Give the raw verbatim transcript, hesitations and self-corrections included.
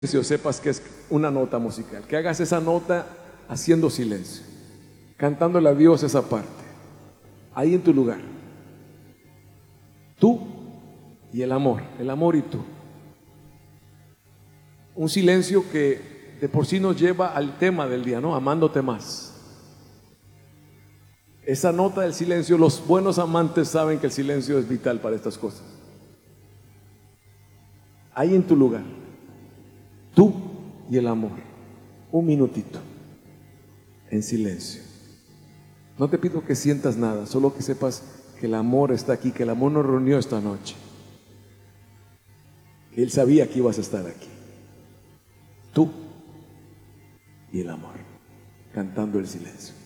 silencio sepas que es una nota musical, que hagas esa nota haciendo silencio, cantándole a Dios esa parte, ahí en tu lugar. Tú y el amor, el amor y tú. Un silencio que de por sí nos lleva al tema del día, ¿no? Amándote más. Esa nota del silencio, los buenos amantes saben que el silencio es vital para estas cosas. Ahí en tu lugar, tú y el amor, un minutito, en silencio. No te pido que sientas nada, solo que sepas que el amor está aquí, que el amor nos reunió esta noche, que Él sabía que ibas a estar aquí. Tú y el amor, cantando el silencio.